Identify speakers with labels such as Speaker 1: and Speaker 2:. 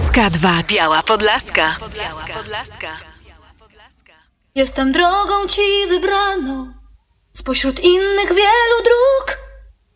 Speaker 1: SK2 Biała Podlaska.
Speaker 2: Jestem drogą ci wybraną spośród innych wielu dróg.